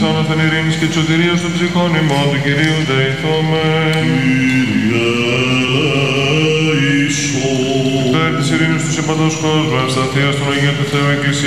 άνωθεν ειρήνης και της σωτηρίας των ψυχών ημών του Κυρίου δεηθόμεν. Υπέρ της ειρήνης του σύμπαντος κόσμου, ευσταθίας των Αγίων του Θεού Εκκλησίας,